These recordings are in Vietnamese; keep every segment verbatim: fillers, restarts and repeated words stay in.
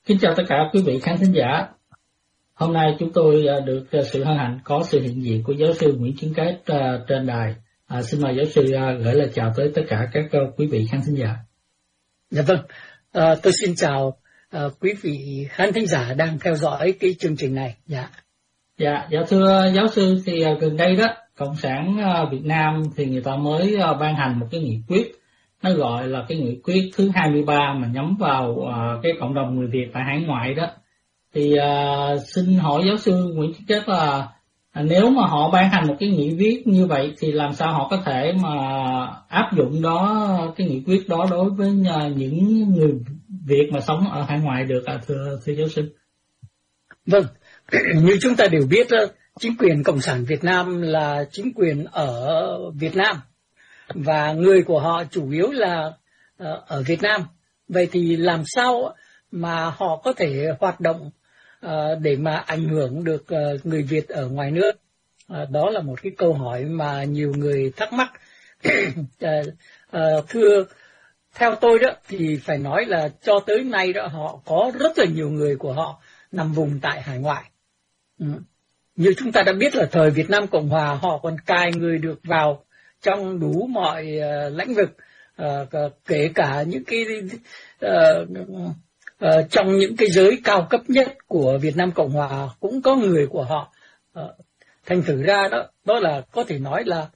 Kính chào tất cả quý vị khán thính giả. Hôm nay chúng tôi được sự hân hạnh có sự hiện diện của giáo sư Nguyễn Chí Kết trên đài. À, xin mời giáo sư gửi lời chào tới tất cả các quý vị khán thính giả. Dạ vâng, à, tôi xin chào à, quý vị khán thính giả đang theo dõi cái chương trình này. Dạ. Dạ, dạ thưa giáo sư, thì gần đây đó, Cộng sản Việt Nam thì người ta mới ban hành một cái nghị quyết, nó gọi là cái nghị quyết thứ hai mươi ba mà nhắm vào uh, cái cộng đồng người Việt tại hải ngoại đó. Thì uh, xin hỏi giáo sư Nguyễn Chí Kết là uh, nếu mà họ ban hành một cái nghị quyết như vậy thì làm sao họ có thể mà áp dụng đó cái nghị quyết đó đối với uh, những người Việt mà sống ở hải ngoại được uh, thưa thưa giáo sư? Vâng, như chúng ta đều biết, chính quyền Cộng sản Việt Nam là chính quyền ở Việt Nam và người của họ chủ yếu là uh, ở Việt Nam. Vậy thì làm sao mà họ có thể hoạt động uh, để mà ảnh hưởng được uh, người Việt ở ngoài nước? Uh, đó là một cái câu hỏi mà nhiều người thắc mắc. uh, uh, thưa, theo tôi đó thì phải nói là cho tới nay đó họ có rất là nhiều người của họ nằm vùng tại hải ngoại. Ừ. Như chúng ta đã biết là thời Việt Nam Cộng Hòa họ còn cài người được vào trong đủ mọi uh, lĩnh vực, uh, kể cả những cái uh, uh, trong những cái giới cao cấp nhất của Việt Nam Cộng Hòa cũng có người của họ. Uh, thành thử ra đó đó là có thể nói là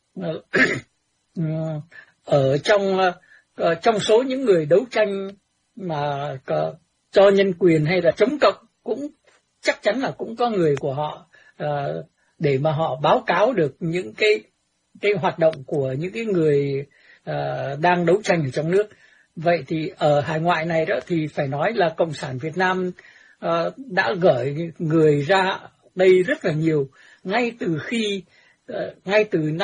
uh, ở trong uh, trong số những người đấu tranh mà uh, cho nhân quyền hay là chống cộng cũng chắc chắn là cũng có người của họ uh, để mà họ báo cáo được những cái cái hoạt động của những cái người uh, đang đấu tranh ở trong nước. Vậy thì ở hải ngoại này đó thì phải nói là Cộng sản Việt Nam uh, đã gửi người ra đây rất là nhiều, ngay từ khi uh, ngay từ năm